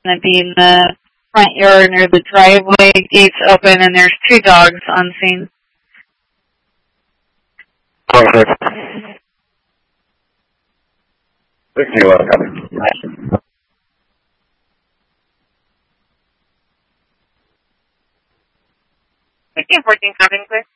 going to be in the front yard near the driveway, gates open, and there's 2 dogs on scene. Perfect. 1611 coming. 1614 coming, clear.